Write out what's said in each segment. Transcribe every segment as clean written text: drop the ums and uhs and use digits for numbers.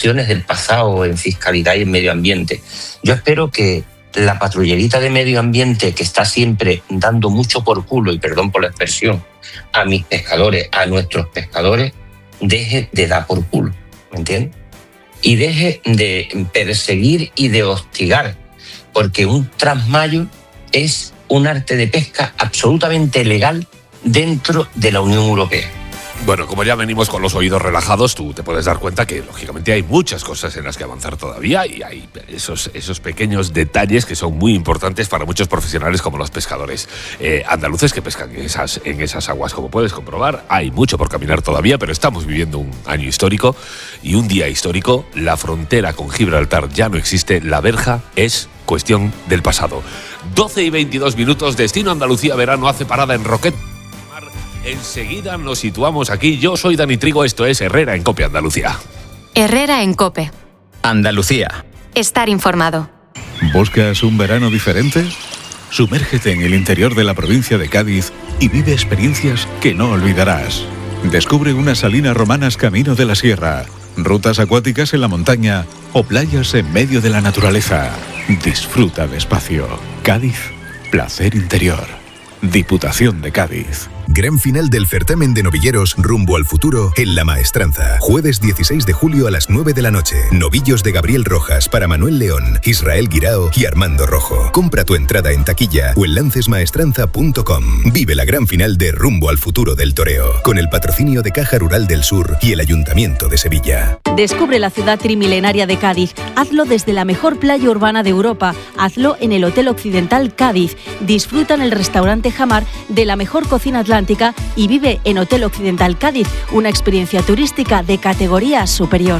cuestiones del pasado en fiscalidad y en medio ambiente. Yo espero que la patrullerita de medio ambiente, que está siempre dando mucho por culo, y perdón por la expresión, a mis pescadores, a nuestros pescadores, deje de dar por culo, ¿me entiendes? Y deje de perseguir y de hostigar, porque un trasmayo es un arte de pesca absolutamente legal dentro de la Unión Europea. Bueno, como ya venimos con los oídos relajados, tú te puedes dar cuenta que, lógicamente, hay muchas cosas en las que avanzar todavía y hay esos pequeños detalles que son muy importantes para muchos profesionales como los pescadores andaluces que pescan en esas aguas. Como puedes comprobar, hay mucho por caminar todavía, pero estamos viviendo un año histórico y un día histórico. La frontera con Gibraltar ya no existe, la verja es cuestión del pasado. 12:22, destino Andalucía verano hace parada en Roquetas. Enseguida nos situamos aquí. Yo soy Dani Trigo, esto es Herrera en COPE Andalucía. Herrera en COPE Andalucía. Estar informado. ¿Buscas un verano diferente? Sumérgete en el interior de la provincia de Cádiz y vive experiencias que no olvidarás. Descubre unas salinas romanas camino de la sierra, rutas acuáticas en la montaña o playas en medio de la naturaleza. Disfruta despacio. Cádiz, placer interior. Diputación de Cádiz. Gran final del certamen de novilleros rumbo al futuro en La Maestranza. Jueves 16 de julio a las 9 de la noche. Novillos de Gabriel Rojas para Manuel León, Israel Guirao y Armando Rojo. Compra tu entrada en taquilla o en lancesmaestranza.com. Vive la gran final de Rumbo al futuro del toreo, con el patrocinio de Caja Rural del Sur y el Ayuntamiento de Sevilla. Descubre la ciudad trimilenaria de Cádiz. Hazlo desde la mejor playa urbana de Europa. Hazlo en el Hotel Occidental Cádiz. Disfruta en el restaurante Jamar de la mejor cocina atlántica y vive en Hotel Occidental Cádiz, una experiencia turística de categoría superior.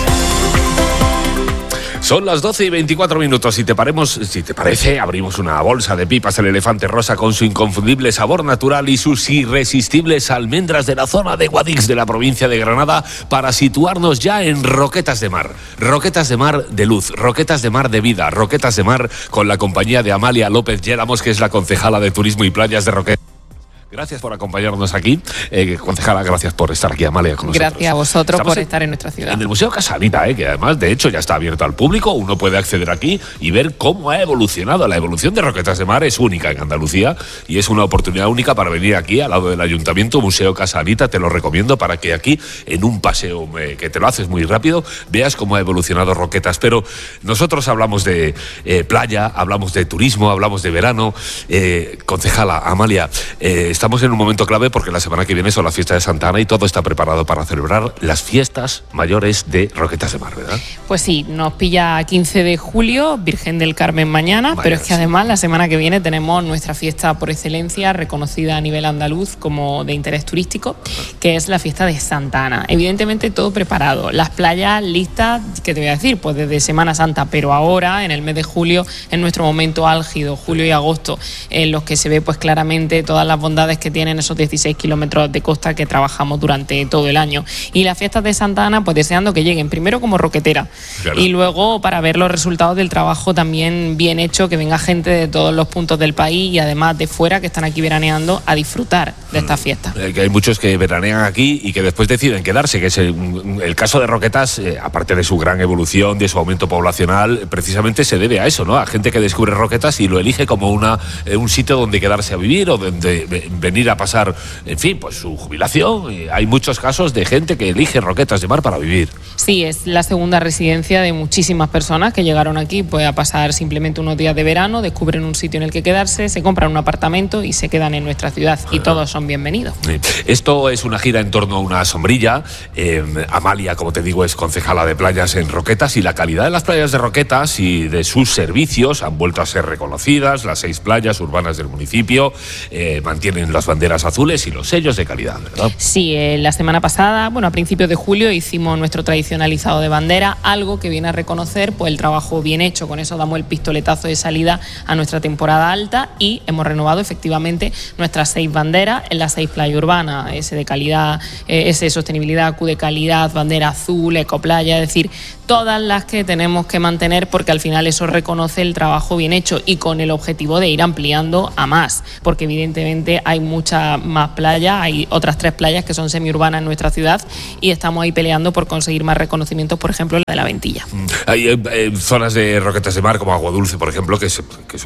Son las 12:24. Si te parece, abrimos una bolsa de pipas El Elefante Rosa con su inconfundible sabor natural y sus irresistibles almendras de la zona de Guadix de la provincia de Granada para situarnos ya en Roquetas de Mar. Roquetas de Mar de luz, roquetas de mar de vida, roquetas de mar con la compañía de Amalia López Lléramos, que es la concejala de Turismo y Playas de Roquetas. Gracias por acompañarnos aquí, concejala, gracias por estar aquí, Amalia, con nosotros. Gracias a vosotros por estar en nuestra ciudad. En el Museo Casanita, que además, de hecho, ya está abierto al público. Uno puede acceder aquí y ver cómo ha evolucionado. La evolución de Roquetas de Mar es única en Andalucía y es una oportunidad única para venir aquí, al lado del Ayuntamiento, Museo Casanita. Te lo recomiendo para que aquí, en un paseo que te lo haces muy rápido, veas cómo ha evolucionado Roquetas. Pero nosotros hablamos de playa, hablamos de turismo, hablamos de verano. Concejala, Amalia, estamos en un momento clave porque la semana que viene son las fiestas de Santa Ana y todo está preparado para celebrar las fiestas mayores de Roquetas de Mar, ¿verdad? Pues sí, nos pilla 15 de julio, Virgen del Carmen mañana, pero es que además la semana que viene tenemos nuestra fiesta por excelencia, reconocida a nivel andaluz como de interés turístico, que es la fiesta de Santa Ana. Evidentemente todo preparado, las playas listas, ¿qué te voy a decir? Pues desde Semana Santa, pero ahora, en el mes de julio, en nuestro momento álgido, julio y agosto, en los que se ve pues claramente todas las bondades que tienen esos 16 kilómetros de costa que trabajamos durante todo el año. Y las fiestas de Santa Ana, pues deseando que lleguen primero como roquetera, claro, y luego para ver los resultados del trabajo también bien hecho, que venga gente de todos los puntos del país y además de fuera que están aquí veraneando a disfrutar de estas fiestas. Que hay muchos que veranean aquí y que después deciden quedarse, que es el caso de Roquetas, aparte de su gran evolución, de su aumento poblacional, precisamente se debe a eso, ¿no? A gente que descubre Roquetas y lo elige como un sitio donde quedarse a vivir o donde venir a pasar, en fin, pues su jubilación. Y hay muchos casos de gente que elige Roquetas de Mar para vivir. Sí, es la segunda residencia de muchísimas personas que llegaron aquí pues a pasar simplemente unos días de verano, descubren un sitio en el que quedarse, se compran un apartamento y se quedan en nuestra ciudad. Y todos son bienvenidos. Esto es una gira en torno a una sombrilla. Amalia, como te digo, es concejala de playas en Roquetas y la calidad de las playas de Roquetas y de sus servicios han vuelto a ser reconocidas. Las 6 playas urbanas del municipio mantienen las banderas azules y los sellos de calidad, ¿verdad? Sí, la semana pasada, a principios de julio hicimos nuestro tradicional izado de bandera, algo que viene a reconocer pues el trabajo bien hecho. Con eso damos el pistoletazo de salida a nuestra temporada alta y hemos renovado efectivamente nuestras 6 banderas en las 6 playas urbanas, S de calidad, S de sostenibilidad, Q de calidad, bandera azul, ecoplaya, es decir, todas las que tenemos que mantener porque al final eso reconoce el trabajo bien hecho y con el objetivo de ir ampliando a más, porque evidentemente hay hay mucha más playa, hay otras 3 playas que son semiurbanas en nuestra ciudad y estamos ahí peleando por conseguir más reconocimientos, por ejemplo, la de la Ventilla. Hay zonas de Roquetas de Mar como Agua Dulce, por ejemplo, que son,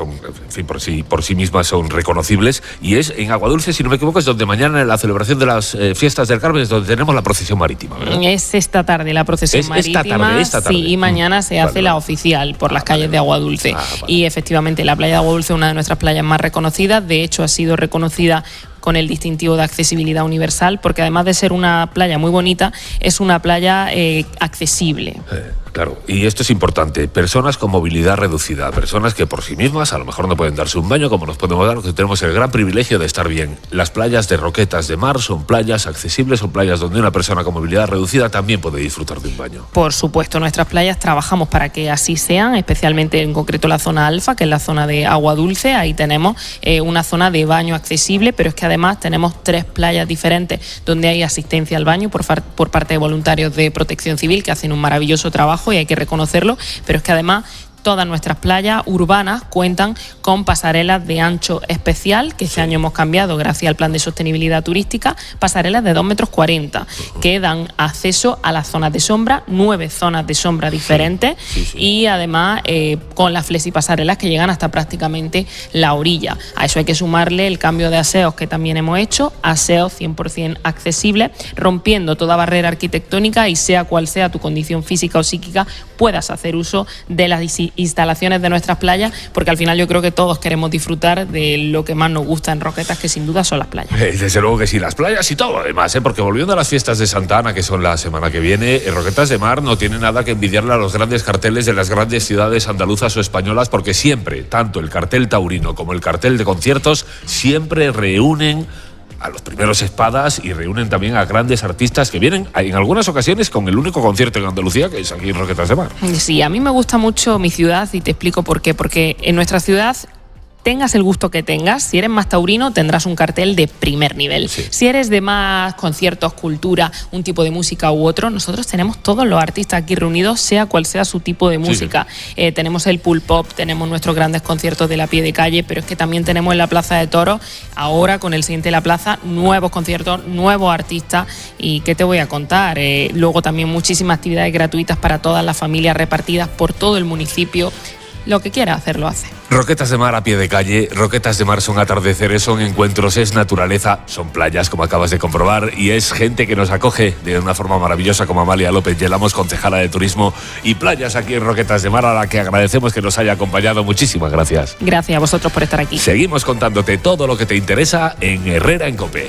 en fin, por sí mismas son reconocibles, y es en Agua Dulce, si no me equivoco, es donde mañana en la celebración de las fiestas del Carmen es donde tenemos la procesión marítima, ¿verdad? Es esta tarde la procesión marítima. Esta tarde. Sí, y mañana se hace la oficial por las calles de Agua Dulce. Vale. Y efectivamente la playa de Agua Dulce es una de nuestras playas más reconocidas, de hecho ha sido reconocida con el distintivo de accesibilidad universal, porque además de ser una playa muy bonita, es una playa accesible. Claro, y esto es importante, personas con movilidad reducida, personas que por sí mismas a lo mejor no pueden darse un baño como nos podemos dar, que tenemos el gran privilegio de estar bien. Las playas de Roquetas de Mar son playas accesibles, son playas donde una persona con movilidad reducida también puede disfrutar de un baño. Por supuesto, nuestras playas trabajamos para que así sean, especialmente en concreto la zona alfa, que es la zona de Agua Dulce. Ahí tenemos una zona de baño accesible, pero es que además tenemos 3 playas diferentes donde hay asistencia al baño por parte de voluntarios de Protección Civil que hacen un maravilloso trabajo y hay que reconocerlo, pero es que además todas nuestras playas urbanas cuentan con pasarelas de ancho especial, que este año hemos cambiado gracias al Plan de Sostenibilidad Turística, pasarelas de 2,40 metros, que dan acceso a las zonas de sombra, 9 zonas de sombra diferentes, y además con las flexipasarelas que llegan hasta prácticamente la orilla. A eso hay que sumarle el cambio de aseos que también hemos hecho, aseos 100% accesibles, rompiendo toda barrera arquitectónica y sea cual sea tu condición física o psíquica, puedas hacer uso de las instalaciones de nuestras playas, porque al final yo creo que todos queremos disfrutar de lo que más nos gusta en Roquetas, que sin duda son las playas. Desde luego que sí, las playas y todo además, porque volviendo a las fiestas de Santa Ana, que son la semana que viene, Roquetas de Mar no tiene nada que envidiarle a los grandes carteles de las grandes ciudades andaluzas o españolas, porque siempre, tanto el cartel taurino como el cartel de conciertos, siempre reúnen a los primeros espadas y reúnen también a grandes artistas que vienen en algunas ocasiones con el único concierto en Andalucía, que es aquí en Roquetas de Mar. Sí, a mí me gusta mucho mi ciudad y te explico por qué. Porque en nuestra ciudad, tengas el gusto que tengas, si eres más taurino tendrás un cartel de primer nivel. Sí. Si eres de más conciertos, cultura, un tipo de música u otro, nosotros tenemos todos los artistas aquí reunidos, sea cual sea su tipo de música. Sí. Tenemos el pool pop, tenemos nuestros grandes conciertos de la pie de calle, pero es que también tenemos en la Plaza de Toros, ahora con el siguiente de la plaza, nuevos conciertos, nuevos artistas. ¿Y qué te voy a contar? Luego también muchísimas actividades gratuitas para todas las familias repartidas por todo el municipio. Lo que quiera hacer, lo hace. Roquetas de Mar a pie de calle, Roquetas de Mar son atardeceres, son encuentros, es naturaleza, son playas, como acabas de comprobar, y es gente que nos acoge de una forma maravillosa, como Amalia López Yelamos, concejala de Turismo y Playas aquí en Roquetas de Mar, a la que agradecemos que nos haya acompañado. Muchísimas gracias. Gracias a vosotros por estar aquí. Seguimos contándote todo lo que te interesa en Herrera en COPE.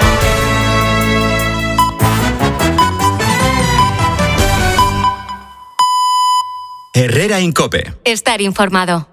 Herrera en COPE. Estar informado.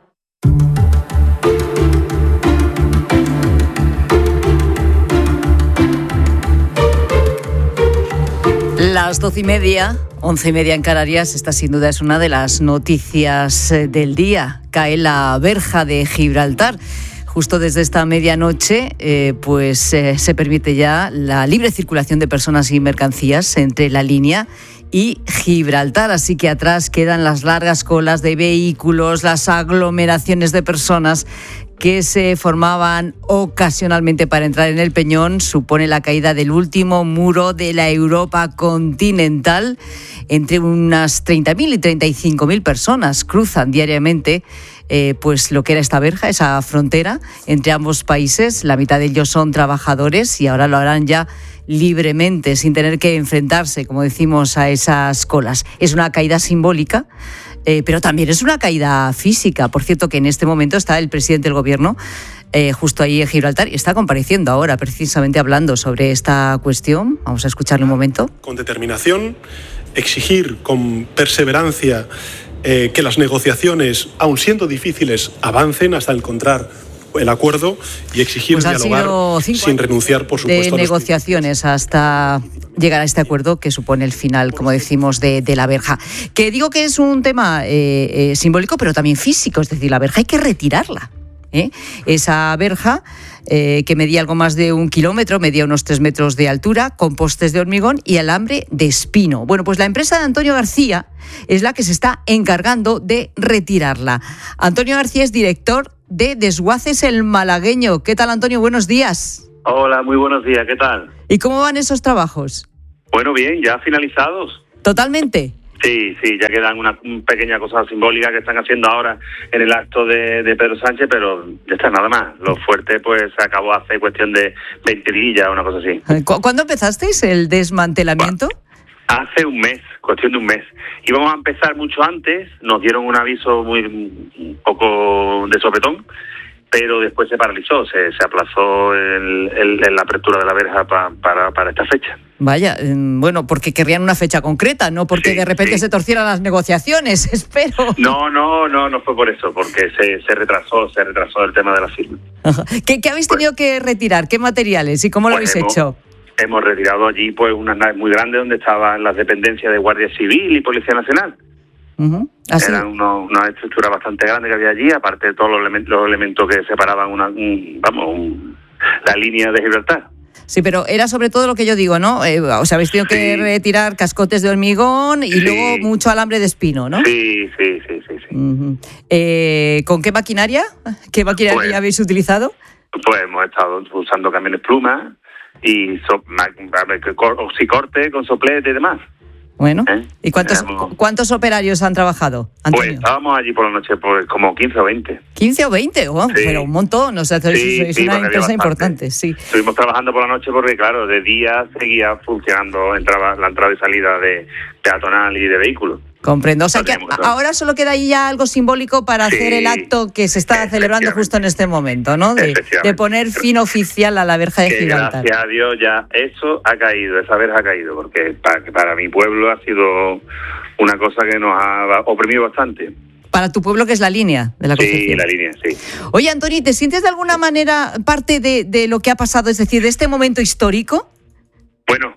Las 12:30, 11:30 en Canarias, esta sin duda es una de las noticias del día. Cae la verja de Gibraltar. Justo desde esta medianoche, se permite ya la libre circulación de personas y mercancías entre la línea y Gibraltar, así que atrás quedan las largas colas de vehículos, las aglomeraciones de personas que se formaban ocasionalmente para entrar en el Peñón. Supone la caída del último muro de la Europa continental. Entre unas 30.000 y 35.000 personas cruzan diariamente lo que era esta verja, esa frontera entre ambos países. La mitad de ellos son trabajadores y ahora lo harán ya libremente, sin tener que enfrentarse, como decimos, a esas colas. Es una caída simbólica, pero también es una caída física. Por cierto, que en este momento está el presidente del gobierno justo ahí en Gibraltar y está compareciendo ahora, precisamente hablando sobre esta cuestión. Vamos a escucharle un momento. Con determinación, exigir con perseverancia que las negociaciones, aun siendo difíciles, avancen hasta encontrar el acuerdo y exigir dialogar sin renunciar, por supuesto, de negociaciones hasta llegar a este acuerdo que supone el final, como decimos, de la verja. Que digo que es un tema simbólico, pero también físico, es decir, la verja hay que retirarla. Esa verja que medía algo más de 1 kilómetro, medía unos 3 metros de altura, con postes de hormigón y alambre de espino. Bueno, pues la empresa de Antonio García es la que se está encargando de retirarla. Antonio García es director de Desguaces El Malagueño. ¿Qué tal, Antonio? Buenos días. Hola, muy buenos días, ¿qué tal? ¿Y cómo van esos trabajos? Bueno, bien, ya finalizados. ¿Totalmente? Sí, ya quedan una pequeña cosa simbólica que están haciendo ahora en el acto de Pedro Sánchez, pero ya está, nada más. Lo fuerte pues se acabó hace cuestión de 20 días, una cosa así. ¿Cuándo empezasteis el desmantelamiento? Hace un mes, cuestión de un mes. Íbamos a empezar mucho antes, nos dieron un aviso un poco de sopetón, pero después se paralizó, se aplazó la apertura de la verja para esta fecha. Vaya, bueno, porque querrían una fecha concreta, no porque de repente se torcieran las negociaciones, espero. No fue por eso, porque se retrasó el tema de la firma. ¿Qué habéis tenido que retirar? ¿Qué materiales y cómo lo habéis hecho? Hemos retirado allí pues unas naves muy grandes donde estaban las dependencias de Guardia Civil y Policía Nacional. Eran una estructura bastante grande que había allí, aparte de todos los elementos que separaban la línea de Gibraltar. Sí, pero era sobre todo lo que yo digo, ¿no? O sea, habéis tenido que retirar cascotes de hormigón y luego mucho alambre de espino, ¿no? Sí. ¿Con qué maquinaria? ¿Qué maquinaria habéis utilizado? Pues hemos estado usando camiones plumas y oxicorte con soplete y demás. Bueno, ¿y cuántos operarios han trabajado, Antonio? Pues estábamos allí por la noche pues como 15 o 20. ¿15 o 20 pero un montón, o sea, es una empresa importante, sí. Estuvimos trabajando por la noche porque, claro, de día seguía funcionando la entrada y salida de peatonal y de vehículos. Comprendo, o sea que ahora solo queda ahí ya algo simbólico para hacer el acto que se está celebrando justo en este momento, ¿no? De poner fin oficial a la verja de Gibraltar. Gracias a Dios ya eso ha caído, esa verja ha caído, porque para mi pueblo ha sido una cosa que nos ha oprimido bastante. Para tu pueblo, que es la línea de la Concepción. Sí, la línea, sí. Oye, Antoni, ¿te sientes de alguna manera parte de lo que ha pasado, es decir, de este momento histórico? Bueno,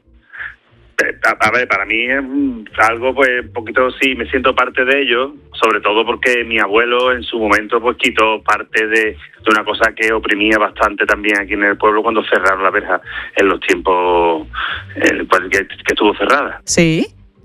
a ver, para mí es algo, pues, un poquito, sí, me siento parte de ello, sobre todo porque mi abuelo en su momento, pues, quitó parte de una cosa que oprimía bastante también aquí en el pueblo cuando cerraron la verja en los tiempos pues, que estuvo cerrada. Sí.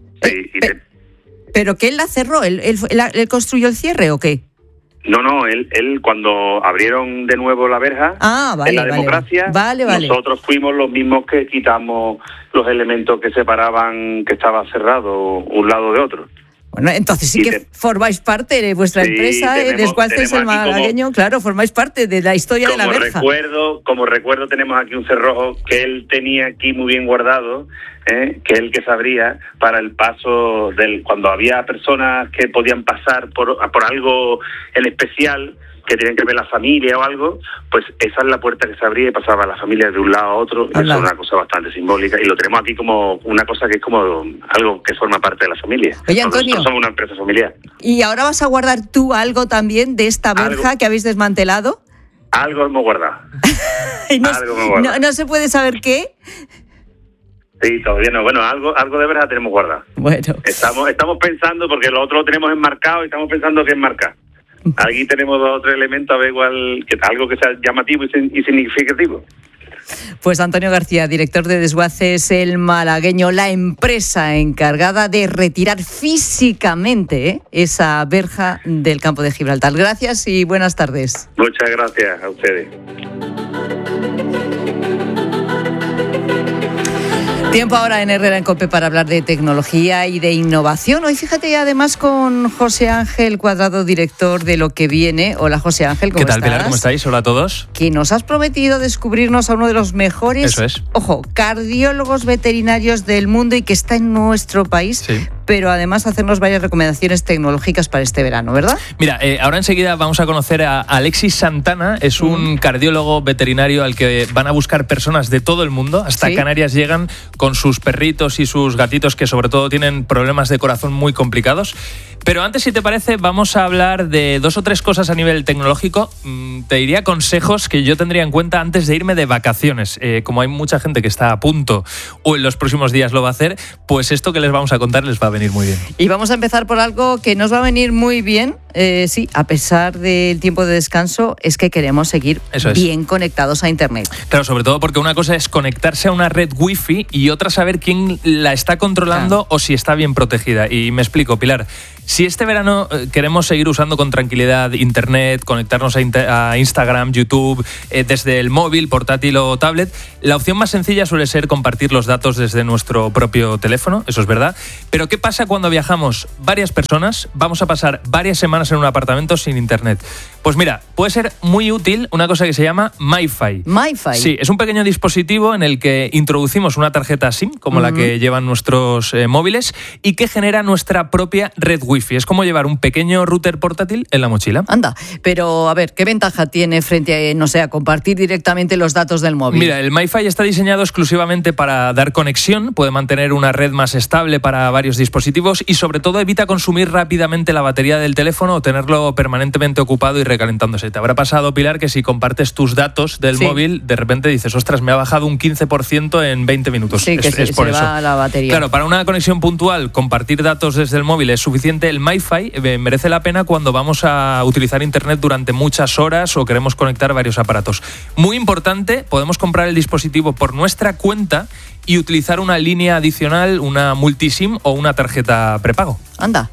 ¿Pero que él la cerró? ¿Él construyó el cierre o qué? No, él cuando abrieron de nuevo la verja, en la democracia, nosotros fuimos los mismos que quitamos los elementos que separaban, que estaba cerrado un lado de otro. Bueno, entonces sí que formáis parte de vuestra empresa, Desguaces El Malagueño, claro, formáis parte de la historia de la verja. Como recuerdo, tenemos aquí un cerrojo que él tenía aquí muy bien guardado, que él que sabría para el paso cuando había personas que podían pasar por algo en especial, que tienen que ver la familia o algo, pues esa es la puerta que se abría y pasaba la familia de un lado a otro, y eso es una cosa bastante simbólica, y lo tenemos aquí como una cosa que es como algo que forma parte de la familia. Oye, Antonio, nosotros somos una empresa familiar. ¿Y ahora vas a guardar tú algo también de esta verja que habéis desmantelado? Algo hemos guardado. ¿No se puede saber qué? Sí, todavía no. Bueno, algo de verja tenemos guardado. Bueno. Estamos pensando, porque lo otro lo tenemos enmarcado y estamos pensando que enmarcar. Aquí tenemos 2 o 3 elementos, a ver igual, algo que sea llamativo y significativo. Pues Antonio García, director de Desguaces El Malagueño, la empresa encargada de retirar físicamente esa verja del campo de Gibraltar. Gracias y buenas tardes. Muchas gracias a ustedes. Tiempo ahora en Herrera en COPE para hablar de tecnología y de innovación. Hoy fíjate además con José Ángel Cuadrado, director de Lo que Viene. Hola José Ángel, ¿cómo estás? ¿Qué tal, Pilar? ¿Cómo estáis? Hola a todos. Que nos has prometido descubrirnos a uno de los mejores, cardiólogos veterinarios del mundo y que está en nuestro país. Sí. Pero además hacernos varias recomendaciones tecnológicas para este verano, ¿verdad? Mira, ahora enseguida vamos a conocer a Alexis Santana. Es un cardiólogo veterinario al que van a buscar personas de todo el mundo. Hasta Canarias llegan con sus perritos y sus gatitos que sobre todo tienen problemas de corazón muy complicados. Pero antes, si te parece, vamos a hablar de 2 o 3 cosas a nivel tecnológico. Te diría consejos que yo tendría en cuenta antes de irme de vacaciones. Como hay mucha gente que está a punto o en los próximos días lo va a hacer, pues esto que les vamos a contar les va a venir muy bien. Y vamos a empezar por algo que nos va a venir muy bien. Sí, a pesar del tiempo de descanso, es que queremos seguir bien conectados a Internet. Claro, sobre todo porque una cosa es conectarse a una red wifi y otra saber quién la está controlando o si está bien protegida. Y me explico, Pilar. Si este verano queremos seguir usando con tranquilidad Internet, conectarnos a Instagram, YouTube, desde el móvil, portátil o tablet, la opción más sencilla suele ser compartir los datos desde nuestro propio teléfono, eso es verdad. Pero ¿qué pasa cuando viajamos varias personas? Vamos a pasar varias semanas en un apartamento sin Internet. Pues mira, puede ser muy útil una cosa que se llama MiFi. ¿MiFi? Sí, es un pequeño dispositivo en el que introducimos una tarjeta SIM, como la que llevan nuestros móviles, y que genera nuestra propia red Wi-Fi. Es como llevar un pequeño router portátil en la mochila. Anda, pero a ver, ¿qué ventaja tiene frente a, no sé, a compartir directamente los datos del móvil? Mira, el MiFi está diseñado exclusivamente para dar conexión, puede mantener una red más estable para varios dispositivos y sobre todo evita consumir rápidamente la batería del teléfono o tenerlo permanentemente ocupado y recalentándose. Te habrá pasado, Pilar, que si compartes tus datos del móvil, de repente dices, ostras, me ha bajado un 15% en 20 minutos. Sí, que es por eso. Va la batería. Claro, para una conexión puntual, compartir datos desde el móvil es suficiente. El MiFi merece la pena cuando vamos a utilizar Internet durante muchas horas o queremos conectar varios aparatos. Muy importante, podemos comprar el dispositivo por nuestra cuenta y utilizar una línea adicional, una multisim o una tarjeta prepago. Anda.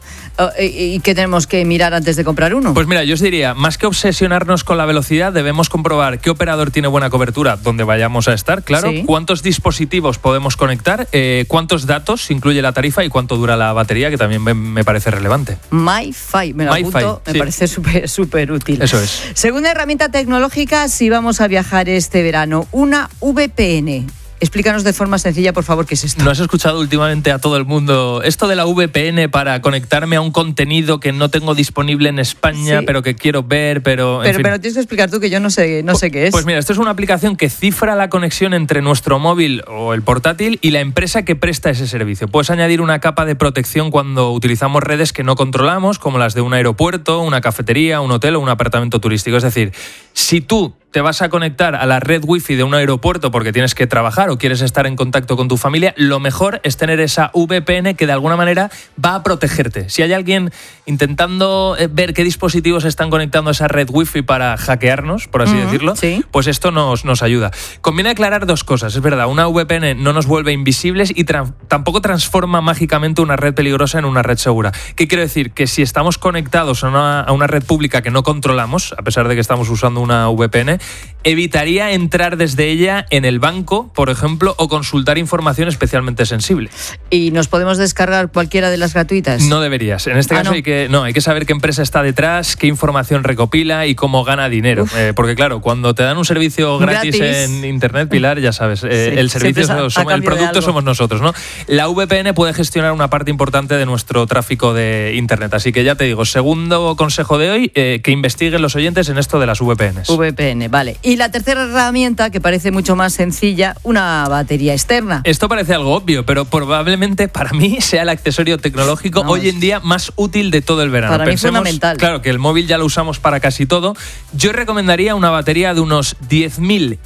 ¿Y qué tenemos que mirar antes de comprar uno? Pues mira, yo os diría, más que obsesionarnos con la velocidad, debemos comprobar qué operador tiene buena cobertura donde vayamos a estar, claro, cuántos dispositivos podemos conectar, cuántos datos incluye la tarifa y cuánto dura la batería, que también me parece relevante. MiFi, me lo apunto, me parece súper útil. Eso es. Segunda herramienta tecnológica, si vamos a viajar este verano, una VPN. Explícanos de forma sencilla, por favor, qué es esto. ¿No has escuchado últimamente a todo el mundo esto de la VPN para conectarme a un contenido que no tengo disponible en España, pero que quiero ver, pero tienes que explicar tú, que yo no sé qué es. Pues mira, esto es una aplicación que cifra la conexión entre nuestro móvil o el portátil y la empresa que presta ese servicio. Puedes añadir una capa de protección cuando utilizamos redes que no controlamos, como las de un aeropuerto, una cafetería, un hotel o un apartamento turístico. Es decir, si tú te vas a conectar a la red Wi-Fi de un aeropuerto porque tienes que trabajar o quieres estar en contacto con tu familia, lo mejor es tener esa VPN que de alguna manera va a protegerte. Si hay alguien intentando ver qué dispositivos están conectando a esa red Wi-Fi para hackearnos, por así decirlo, pues esto nos ayuda. Conviene aclarar dos cosas. Es verdad, una VPN no nos vuelve invisibles y tampoco transforma mágicamente una red peligrosa en una red segura. ¿Qué quiero decir? Que si estamos conectados a una red pública que no controlamos, a pesar de que estamos usando una VPN, evitaría entrar desde ella en el banco, por ejemplo, o consultar información especialmente sensible. ¿Y nos podemos descargar cualquiera de las gratuitas? No deberías. En este caso hay que saber qué empresa está detrás, qué información recopila y cómo gana dinero. Porque claro, cuando te dan un servicio gratis en Internet, Pilar, ya sabes, el servicio el producto somos nosotros, ¿no? La VPN puede gestionar una parte importante de nuestro tráfico de Internet. Así que ya te digo, segundo consejo de hoy, que investiguen los oyentes en esto de las VPNs. VPN, vale. Y la tercera herramienta, que parece mucho más sencilla, una batería externa. Esto parece algo obvio, pero probablemente para mí sea el accesorio tecnológico hoy en día más útil de todo el verano. Para mí es fundamental. Claro, que el móvil ya lo usamos para casi todo. Yo recomendaría una batería de unos 10.000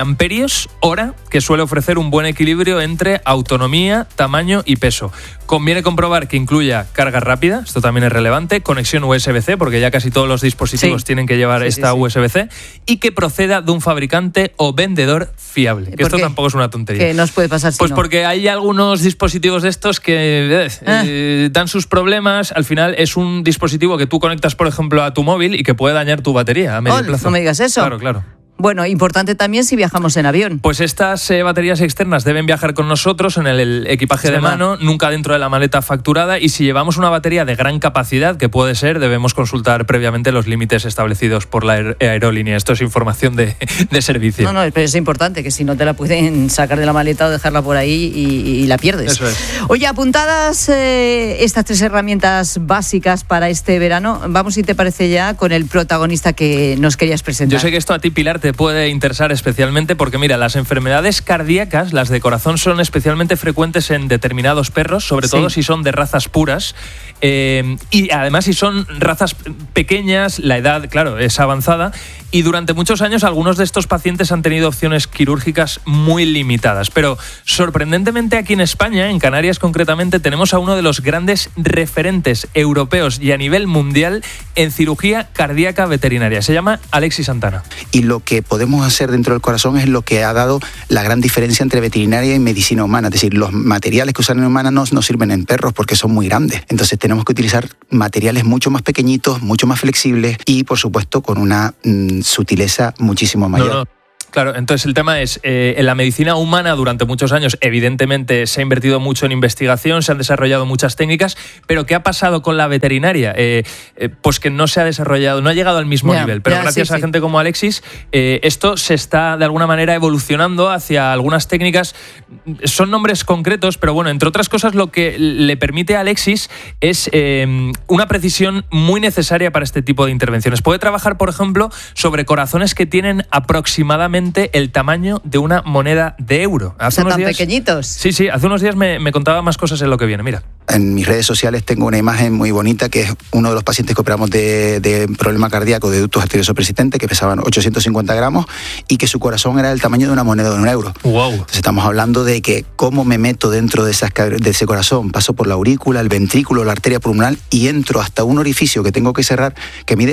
mAh, que suele ofrecer un buen equilibrio entre autonomía, tamaño y peso. Conviene comprobar que incluya carga rápida, esto también es relevante, conexión USB-C, porque ya casi todos los dispositivos tienen que llevar esta USB-C, y que proceda de un fabricante o vendedor fiable. Que esto tampoco es una tontería. ¿Qué nos puede pasar si Pues porque hay algunos dispositivos de estos que dan sus problemas. Al final es un dispositivo que tú conectas, por ejemplo, a tu móvil y que puede dañar tu batería a medio plazo. No me digas eso. Claro. Bueno, importante también si viajamos en avión. Pues estas baterías externas deben viajar con nosotros en el equipaje de mano, nunca dentro de la maleta facturada, y si llevamos una batería de gran capacidad, que puede ser, debemos consultar previamente los límites establecidos por la aerolínea. Esto es información de servicio. No, pero es importante, que si no te la pueden sacar de la maleta o dejarla por ahí y la pierdes. Eso es. Oye, apuntadas estas tres herramientas básicas para este verano, vamos, si te parece, ya con el protagonista que nos querías presentar. Yo sé que esto a ti, Pilar, te puede interesar especialmente porque, mira, las enfermedades cardíacas, las de corazón, son especialmente frecuentes en determinados perros, sobre todo si son de razas puras, y además si son razas pequeñas, la edad, claro, es avanzada, Y durante muchos años algunos de estos pacientes han tenido opciones quirúrgicas muy limitadas. Pero sorprendentemente aquí en España, en Canarias concretamente, tenemos a uno de los grandes referentes europeos y a nivel mundial en cirugía cardíaca veterinaria. Se llama Alexis Santana. Y lo que podemos hacer dentro del corazón es lo que ha dado la gran diferencia entre veterinaria y medicina humana. Es decir, los materiales que usan en humanos no sirven en perros porque son muy grandes. Entonces tenemos que utilizar materiales mucho más pequeñitos, mucho más flexibles y, por supuesto, con una sutileza muchísimo mayor. Claro, entonces el tema es, en la medicina humana durante muchos años evidentemente se ha invertido mucho en investigación, se han desarrollado muchas técnicas, pero ¿qué ha pasado con la veterinaria? Pues que no se ha desarrollado, no ha llegado al mismo nivel, pero gracias a gente como Alexis, esto se está de alguna manera evolucionando hacia algunas técnicas, son nombres concretos, pero bueno, entre otras cosas lo que le permite a Alexis es una precisión muy necesaria para este tipo de intervenciones. Puede trabajar, por ejemplo, sobre corazones que tienen aproximadamente el tamaño de una moneda de euro. Son tan pequeñitos. Sí, hace unos días me contaba más cosas en lo que viene, mira. En mis redes sociales tengo una imagen muy bonita que es uno de los pacientes que operamos de problema cardíaco de ductus arterioso persistente, que pesaban 850 gramos y que su corazón era del tamaño de una moneda de €1. Wow. Entonces estamos hablando de que cómo me meto dentro de ese corazón, paso por la aurícula, el ventrículo, la arteria pulmonar y entro hasta un orificio que tengo que cerrar que mide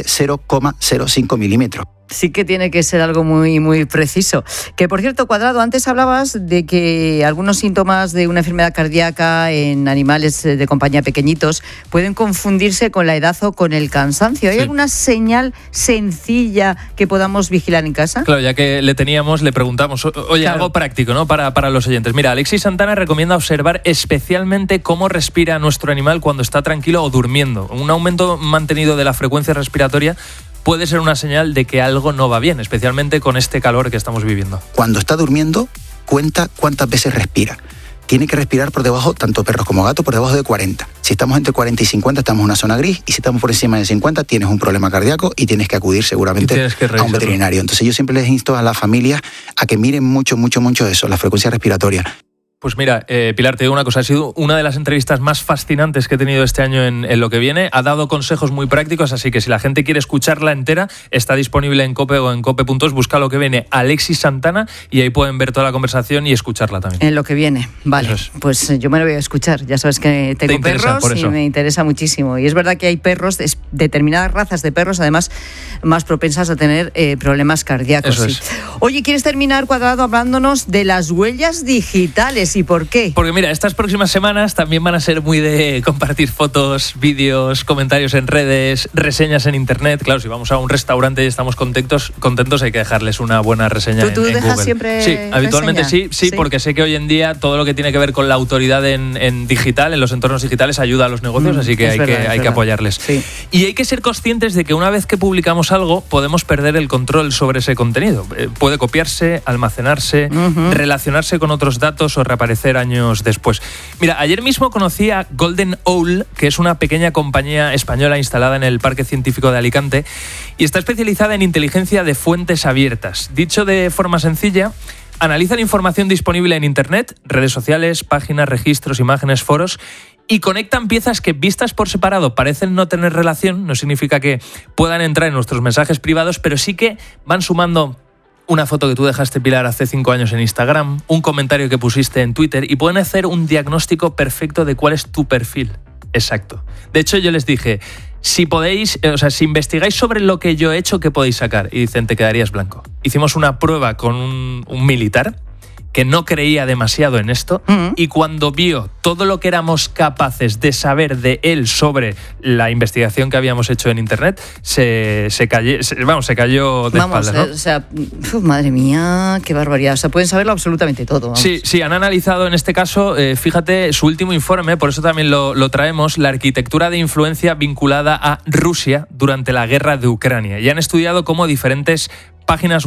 0,05 milímetros. Sí que tiene que ser algo muy, muy preciso. Que, por cierto, Cuadrado, antes hablabas de que algunos síntomas de una enfermedad cardíaca en animales de compañía pequeñitos pueden confundirse con la edad o con el cansancio. ¿Hay alguna señal sencilla que podamos vigilar en casa? Claro, ya que le teníamos, le preguntamos, oye, algo práctico, ¿no? Para los oyentes. Mira, Alexis Santana recomienda observar especialmente cómo respira nuestro animal cuando está tranquilo o durmiendo. Un aumento mantenido de la frecuencia respiratoria puede ser una señal de que algo no va bien, especialmente con este calor que estamos viviendo. Cuando está durmiendo, cuenta cuántas veces respira. Tiene que respirar por debajo, tanto perros como gatos, por debajo de 40. Si estamos entre 40 y 50, estamos en una zona gris, y si estamos por encima de 50, tienes un problema cardíaco y tienes que acudir seguramente a un veterinario. Entonces yo siempre les insto a las familias a que miren mucho eso, la frecuencia respiratoria. Pues mira, Pilar, te digo una cosa, ha sido una de las entrevistas más fascinantes que he tenido este año en lo que viene. Ha dado consejos muy prácticos, así que si la gente quiere escucharla entera, está disponible en COPE o en cope.es. Busca Lo que viene, Alexis Santana, y ahí pueden ver toda la conversación y escucharla también. En Lo que viene, vale. Pues yo me lo voy a escuchar. Ya sabes que tengo perros y me interesa muchísimo. Y es verdad que hay perros, determinadas razas de perros, además, más propensas a tener problemas cardíacos. Eso es. Oye, ¿quieres terminar, Cuadrado, hablándonos de las huellas digitales? ¿Y por qué? Porque mira, estas próximas semanas también van a ser muy de compartir fotos, vídeos, comentarios en redes, reseñas en internet. Claro, si vamos a un restaurante y estamos contentos, hay que dejarles una buena reseña en Google. ¿Tú dejas siempre Sí, habitualmente sí, porque sé que hoy en día todo lo que tiene que ver con la autoridad en digital, en los entornos digitales, ayuda a los negocios, así que hay que apoyarles. Sí. Y hay que ser conscientes de que una vez que publicamos algo, podemos perder el control sobre ese contenido. Puede copiarse, almacenarse, relacionarse con otros datos o reaparecer años después. Mira, ayer mismo conocí a Golden Owl, que es una pequeña compañía española instalada en el Parque Científico de Alicante y está especializada en inteligencia de fuentes abiertas. Dicho de forma sencilla, analizan información disponible en Internet, redes sociales, páginas, registros, imágenes, foros, y conectan piezas que, vistas por separado, parecen no tener relación. No significa que puedan entrar en nuestros mensajes privados, pero sí que van sumando una foto que tú dejaste, Pilar, hace 5 años en Instagram, un comentario que pusiste en Twitter, y pueden hacer un diagnóstico perfecto de cuál es tu perfil. Exacto. De hecho, yo les dije, si podéis, si investigáis sobre lo que yo he hecho, ¿qué podéis sacar? Y dicen, te quedarías blanco. Hicimos una prueba con un militar que no creía demasiado en esto, y cuando vio todo lo que éramos capaces de saber de él sobre la investigación que habíamos hecho en Internet, se cayó de espaldas, ¿no? Madre mía, qué barbaridad. O sea, pueden saberlo absolutamente todo. Vamos. Sí, han analizado en este caso, fíjate, su último informe, por eso también lo traemos, la arquitectura de influencia vinculada a Rusia durante la guerra de Ucrania. Y han estudiado cómo diferentes páginas web,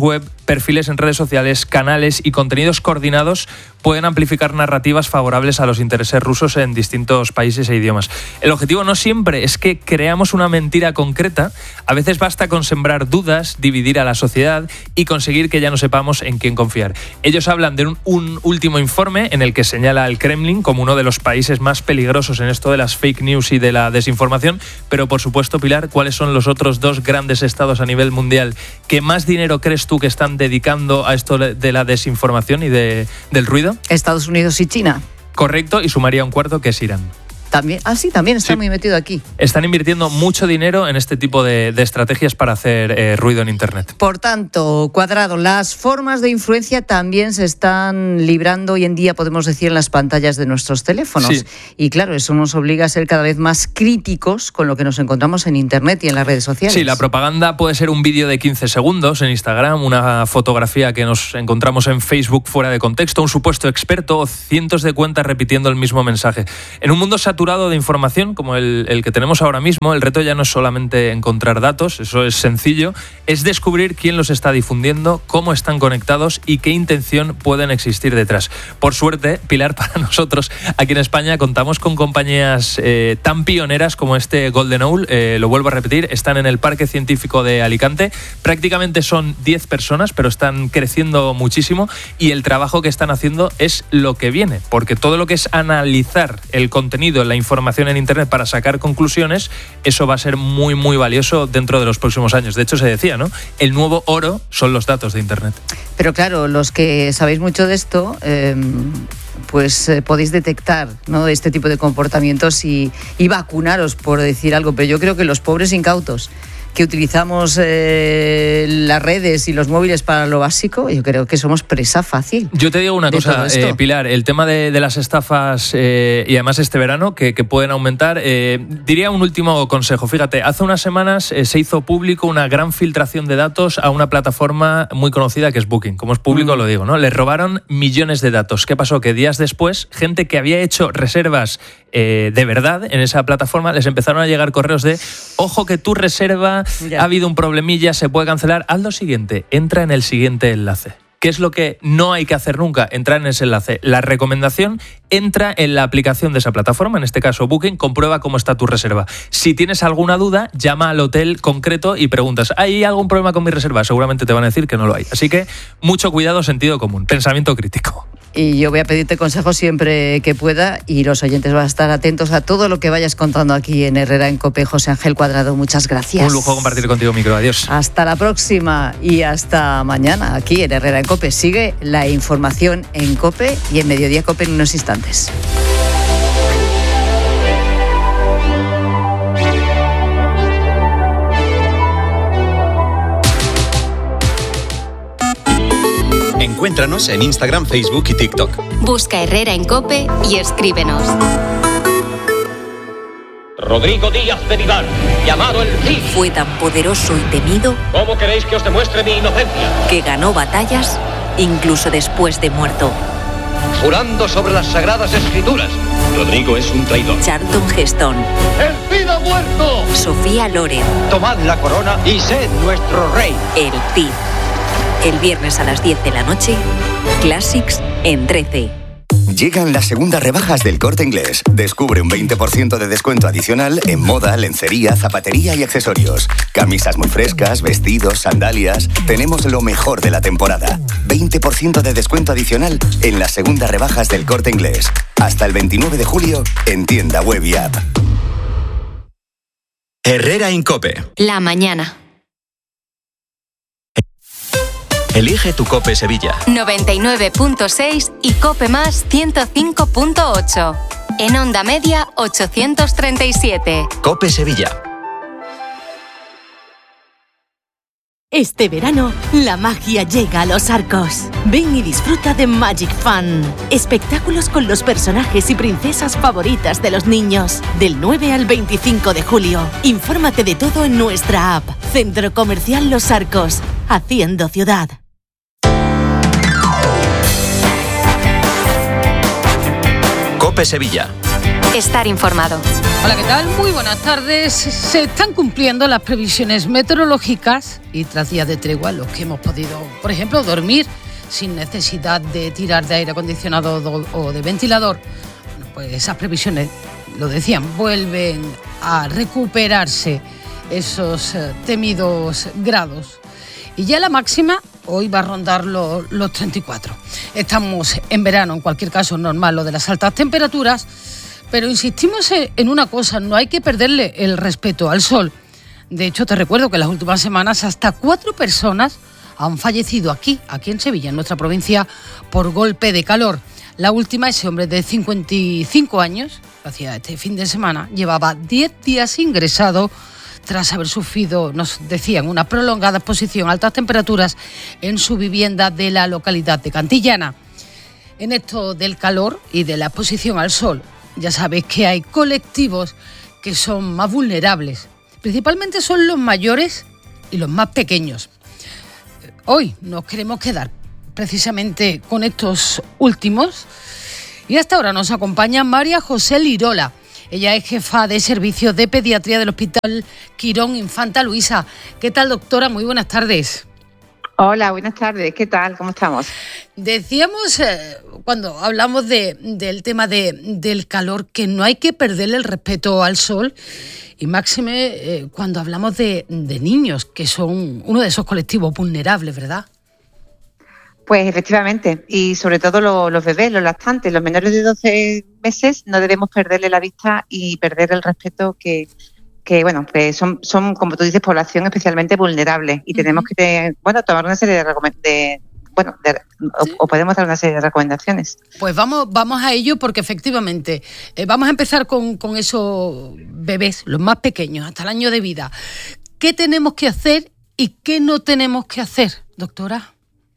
perfiles en redes sociales, canales y contenidos coordinados pueden amplificar narrativas favorables a los intereses rusos en distintos países e idiomas. El objetivo no siempre es que creamos una mentira concreta, a veces basta con sembrar dudas, dividir a la sociedad y conseguir que ya no sepamos en quién confiar. Ellos hablan de un último informe en el que señala al Kremlin como uno de los países más peligrosos en esto de las fake news y de la desinformación, pero por supuesto, Pilar, ¿cuáles son los otros dos grandes estados a nivel mundial que más dinero crees tú que están dedicando a esto de la desinformación y del ruido? Estados Unidos y China. Correcto, y sumaría un cuarto, que es Irán. También, también está muy metido aquí. Están invirtiendo mucho dinero en este tipo de estrategias para hacer ruido en Internet. Por tanto, Cuadrado, las formas de influencia también se están librando hoy en día, podemos decir, en las pantallas de nuestros teléfonos. Sí. Y claro, eso nos obliga a ser cada vez más críticos con lo que nos encontramos en Internet y en las redes sociales. Sí, la propaganda puede ser un vídeo de 15 segundos en Instagram, una fotografía que nos encontramos en Facebook fuera de contexto, un supuesto experto o cientos de cuentas repitiendo el mismo mensaje. En un mundo saturado de información como el que tenemos ahora mismo, el reto ya no es solamente encontrar datos, eso es sencillo, es descubrir quién los está difundiendo, cómo están conectados y qué intención pueden existir detrás. Por suerte, Pilar, para nosotros aquí en España contamos con compañías tan pioneras como este Golden Owl, lo vuelvo a repetir, están en el Parque Científico de Alicante, prácticamente son 10 personas, pero están creciendo muchísimo y el trabajo que están haciendo es lo que viene, porque todo lo que es analizar el contenido, la información en Internet para sacar conclusiones, eso va a ser muy, muy valioso dentro de los próximos años. De hecho, se decía, ¿no? El nuevo oro son los datos de Internet. Pero claro, los que sabéis mucho de esto, podéis detectar, ¿no?, este tipo de comportamientos y vacunaros, por decir algo. Pero yo creo que los pobres incautos que utilizamos las redes y los móviles para lo básico, yo creo que somos presa fácil. Yo te digo una cosa, Pilar, el tema de las estafas y además este verano que pueden aumentar, diría un último consejo. Fíjate, hace unas semanas se hizo público una gran filtración de datos a una plataforma muy conocida que es Booking. Como es público lo digo, ¿no? Les robaron millones de datos. ¿Qué pasó? Que días después, gente que había hecho reservas de verdad en esa plataforma, les empezaron a llegar correos de ojo que tu reserva ha habido un problemilla, se puede cancelar, haz lo siguiente, entra en el siguiente enlace. ¿Qué es lo que no hay que hacer nunca? Entrar en ese enlace. La recomendación, entra en la aplicación de esa plataforma, en este caso Booking, comprueba cómo está tu reserva. Si tienes alguna duda, llama al hotel concreto y preguntas, ¿hay algún problema con mi reserva? Seguramente te van a decir que no lo hay. Así que mucho cuidado, sentido común, pensamiento crítico. Y yo voy a pedirte consejos siempre que pueda y los oyentes van a estar atentos a todo lo que vayas contando aquí en Herrera en COPE. José Ángel Cuadrado, muchas gracias. Un lujo compartir contigo, micro. Adiós. Hasta la próxima y hasta mañana aquí en Herrera en COPE. Sigue la información en COPE y en Mediodía COPE en unos instantes. Encuéntranos en Instagram, Facebook y TikTok. Busca Herrera en COPE y escríbenos. Rodrigo Díaz de Vivar, llamado el Cid. Fue tan poderoso y temido. ¿Cómo queréis que os demuestre mi inocencia? Que ganó batallas incluso después de muerto. Jurando sobre las sagradas escrituras. Rodrigo es un traidor. Charlton Heston. ¡El Cid ha muerto! Sofía Loren. Tomad la corona y sed nuestro rey. El Cid. El viernes a las 10 de la noche, Classics en 13. Llegan las segundas rebajas del Corte Inglés. Descubre un 20% de descuento adicional en moda, lencería, zapatería y accesorios. Camisas muy frescas, vestidos, sandalias. Tenemos lo mejor de la temporada. 20% de descuento adicional en las segundas rebajas del Corte Inglés. Hasta el 29 de julio en tienda web y app. Herrera en COPE. La mañana. Elige tu COPE Sevilla. 99.6 y COPE más 105.8. En onda media 837. COPE Sevilla. Este verano, la magia llega a Los Arcos. Ven y disfruta de Magic Fun. Espectáculos con los personajes y princesas favoritas de los niños. Del 9 al 25 de julio. Infórmate de todo en nuestra app. Centro Comercial Los Arcos. Haciendo ciudad. COPE Sevilla. estar informado. Hola, ¿qué tal? Muy buenas tardes. Se están cumpliendo las previsiones meteorológicas y tras días de tregua los que hemos podido, por ejemplo, dormir sin necesidad de tirar de aire acondicionado o de ventilador, bueno, pues esas previsiones, lo decían, vuelven a recuperarse esos temidos grados. Y ya la máxima hoy va a rondar los 34. Estamos en verano, en cualquier caso normal lo de las altas temperaturas, pero insistimos en una cosa, no hay que perderle el respeto al sol. De hecho, te recuerdo que en las últimas semanas hasta 4 personas han fallecido aquí en Sevilla, en nuestra provincia, por golpe de calor. La última, ese hombre de 55 años, hacía este fin de semana, llevaba 10 días ingresado tras haber sufrido, nos decían, una prolongada exposición a altas temperaturas en su vivienda de la localidad de Cantillana. En esto del calor y de la exposición al sol, ya sabes que hay colectivos que son más vulnerables. Principalmente son los mayores y los más pequeños. Hoy nos queremos quedar precisamente con estos últimos y hasta ahora nos acompaña María José Lirola. Ella es jefa de servicio de pediatría del Hospital Quirón Infanta Luisa. ¿Qué tal, doctora? Muy buenas tardes. Hola, buenas tardes. ¿Qué tal? ¿Cómo estamos? Decíamos, cuando hablamos del tema del calor, que no hay que perderle el respeto al sol, y máxime cuando hablamos de niños, que son uno de esos colectivos vulnerables, ¿verdad? Pues efectivamente, y sobre todo los bebés, los lactantes, los menores de 12 meses, no debemos perderle la vista y perder el respeto que son, como tú dices, población especialmente vulnerable y tenemos que tomar una serie de recomendaciones. O podemos dar una serie de recomendaciones. Pues vamos a ello, porque efectivamente vamos a empezar con esos bebés, los más pequeños, hasta el año de vida. ¿Qué tenemos que hacer y qué no tenemos que hacer, doctora?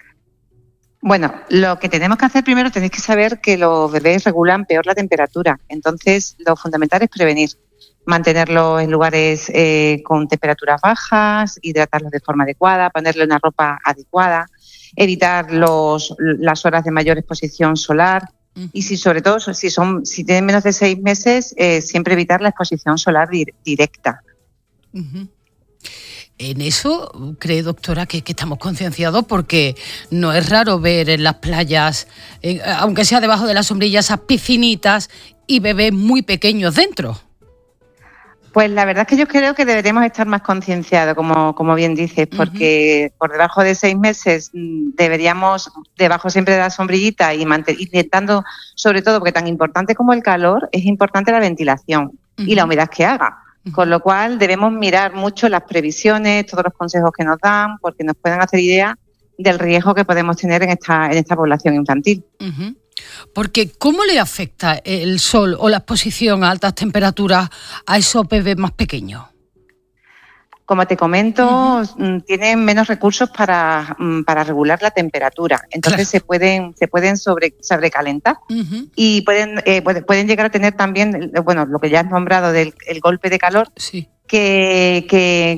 Bueno, lo que tenemos que hacer primero, tenéis que saber que los bebés regulan peor la temperatura. Entonces, lo fundamental es prevenir. Mantenerlos en lugares con temperaturas bajas, hidratarlos de forma adecuada, ponerle una ropa adecuada, evitar las horas de mayor exposición solar y sobre todo si tienen menos de 6 meses, siempre evitar la exposición solar directa. Uh-huh. En eso, cree, doctora, que estamos concienciados, porque no es raro ver en las playas, aunque sea debajo de la sombrilla, esas piscinitas y bebés muy pequeños dentro. Pues la verdad es que yo creo que deberíamos estar más concienciados, como bien dices, porque por debajo de 6 meses deberíamos, debajo siempre de la sombrillita, y intentando, sobre todo, porque tan importante como el calor, es importante la ventilación y la humedad que haga. Con lo cual debemos mirar mucho las previsiones, todos los consejos que nos dan, porque nos pueden hacer idea del riesgo que podemos tener en esta población infantil. Uh-huh. Porque ¿cómo le afecta el sol o la exposición a altas temperaturas a esos bebés más pequeños? Como te comento, tienen menos recursos para regular la temperatura. Entonces se pueden sobrecalentar y pueden llegar a tener también, lo que ya has nombrado del el golpe de calor, sí. que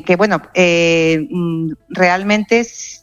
realmente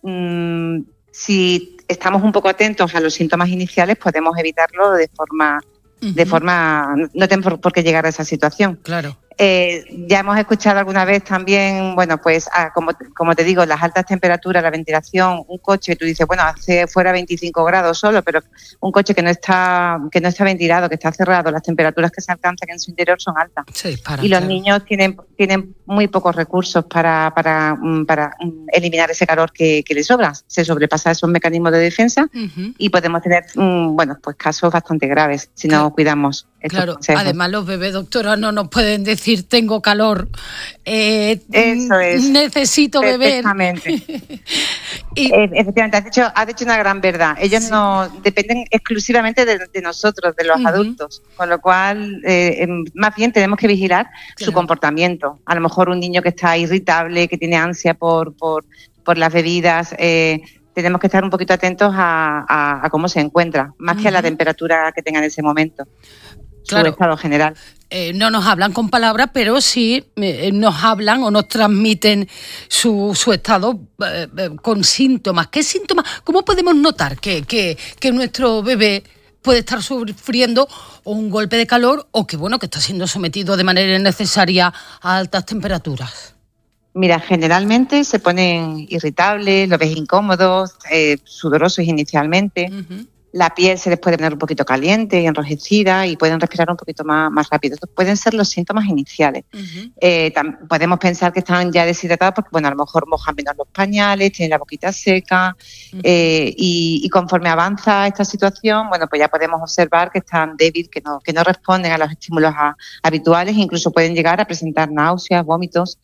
si estamos un poco atentos a los síntomas iniciales, podemos evitarlo de forma, no tenemos por qué llegar a esa situación. Claro. Ya hemos escuchado alguna vez también, como te digo, las altas temperaturas, la ventilación, un coche, tú dices, hace fuera 25 grados solo, pero un coche que no está ventilado, que está cerrado, las temperaturas que se alcanzan en su interior son altas. Sí, y los niños tienen muy pocos recursos para eliminar ese calor que les sobra. Se sobrepasa esos mecanismos de defensa y podemos tener casos bastante graves si no cuidamos. Claro, además los bebés, doctora, no nos pueden decir tengo calor, eso es, necesito beber. Efectivamente, has dicho una gran verdad. Ellos no dependen exclusivamente de nosotros, de los adultos, con lo cual más bien tenemos que vigilar su comportamiento. A lo mejor un niño que está irritable, que tiene ansia por las bebidas, tenemos que estar un poquito atentos a cómo se encuentra, más que a la temperatura que tenga en ese momento. Claro. Su estado general. No nos hablan con palabras, pero sí nos hablan o nos transmiten su estado con síntomas. ¿Qué síntomas? ¿Cómo podemos notar que nuestro bebé puede estar sufriendo un golpe de calor o que está siendo sometido de manera innecesaria a altas temperaturas? Mira, generalmente se ponen irritables, los ves incómodos, sudorosos inicialmente. La piel se les puede poner un poquito caliente y enrojecida y pueden respirar un poquito más rápido. Estos pueden ser los síntomas iniciales. Podemos pensar que están ya deshidratados porque, a lo mejor mojan menos los pañales, tienen la boquita seca y conforme avanza esta situación, pues ya podemos observar que están débiles, que no responden a los estímulos habituales, incluso pueden llegar a presentar náuseas, vómitos.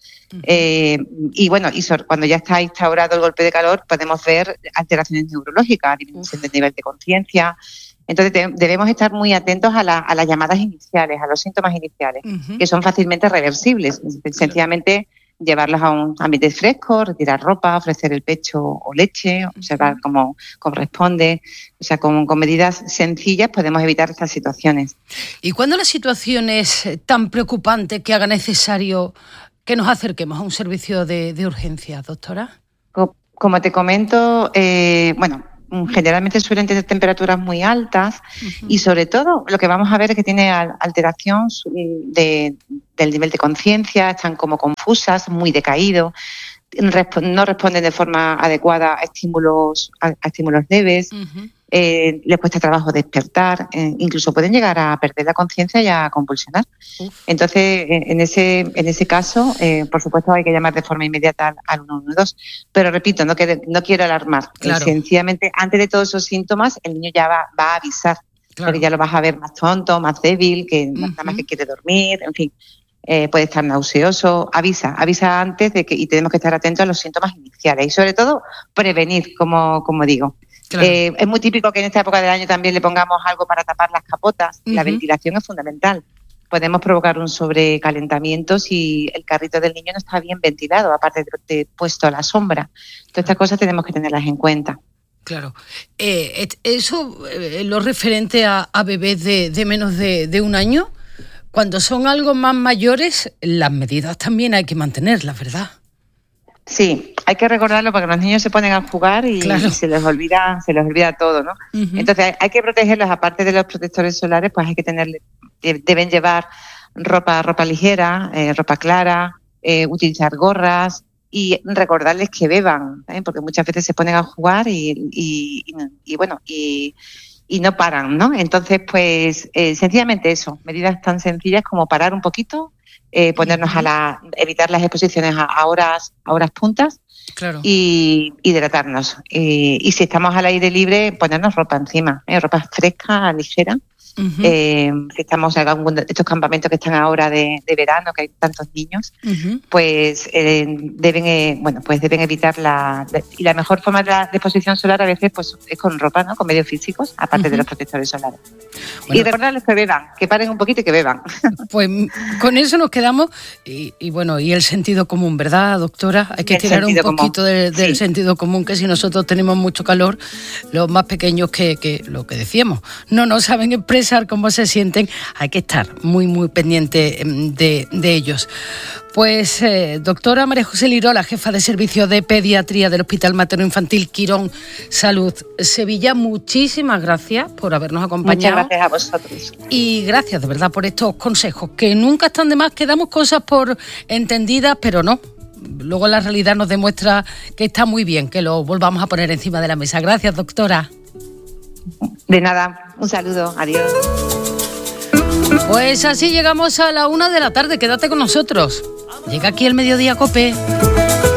Cuando ya está instaurado el golpe de calor, podemos ver alteraciones neurológicas, disminución del nivel de conciencia. Entonces debemos estar muy atentos a las llamadas iniciales, a los síntomas iniciales, que son fácilmente reversibles. Sencillamente llevarlos a un ambiente fresco, retirar ropa, ofrecer el pecho o leche, observar cómo corresponde. O sea, con medidas sencillas podemos evitar estas situaciones. ¿Y cuándo la situación es tan preocupante que haga necesario que nos acerquemos a un servicio de urgencia, doctora? Como te comento, generalmente suelen tener temperaturas muy altas y sobre todo lo que vamos a ver es que tiene alteración del nivel de conciencia, están como confusas, muy decaídos, no responden de forma adecuada a estímulos leves, les cuesta trabajo despertar, incluso pueden llegar a perder la conciencia y a convulsionar. Entonces, en ese caso, por supuesto, hay que llamar de forma inmediata al 112. Pero repito, no quiero alarmar. Claro. Sencillamente, antes de todos esos síntomas, el niño ya va a avisar. Claro. Porque ya lo vas a ver más tonto, más débil, que nada más que quiere dormir, en fin. Puede estar nauseoso. Avisa antes y tenemos que estar atentos a los síntomas iniciales y sobre todo prevenir, como digo. Claro. Es muy típico que en esta época del año también le pongamos algo para tapar las capotas. La ventilación es fundamental. Podemos provocar un sobrecalentamiento si el carrito del niño no está bien ventilado, aparte de puesto a la sombra. Todas estas cosas tenemos que tenerlas en cuenta. Claro. Eso, lo referente a bebés de menos de un año, cuando son algo más mayores, las medidas también hay que mantenerlas, ¿verdad? Sí, hay que recordarlo porque los niños se ponen a jugar y se les olvida todo, ¿no? Entonces hay que protegerlos, aparte de los protectores solares, pues hay que deben llevar ropa ligera, ropa clara, utilizar gorras y recordarles que beban, porque muchas veces se ponen a jugar y no paran, ¿no? Entonces, pues sencillamente eso, medidas tan sencillas como parar un poquito, ponernos evitar las exposiciones a horas puntas. Claro. Y hidratarnos. Y si estamos al aire libre, ponernos ropa encima, ropa fresca, ligera. Si estamos en alguno de estos campamentos que están ahora de verano, que hay tantos niños, pues deben evitar y la mejor forma de exposición solar a veces pues es con ropa, ¿no? Con medios físicos, aparte de los protectores solares. Bueno, y recordarles que beban, que paren un poquito y que beban. Pues con eso nos quedamos y el sentido común, ¿verdad, doctora? Hay que tirar un poquito del sentido común, que si nosotros tenemos mucho calor, los más pequeños que lo que decíamos, no saben expresar cómo se sienten, hay que estar muy, muy pendiente de ellos. Pues, doctora María José Lirola, jefa de servicio de pediatría del Hospital Materno Infantil Quirón Salud Sevilla, muchísimas gracias por habernos acompañado. Muchas gracias a vosotros. Y gracias, de verdad, por estos consejos, que nunca están de más, que damos cosas por entendidas, pero no. Luego la realidad nos demuestra que está muy bien, que lo volvamos a poner encima de la mesa. Gracias, doctora. De nada, un saludo, adiós. Pues así llegamos a la 1 de la tarde, quédate con nosotros. Llega aquí el Mediodía COPE.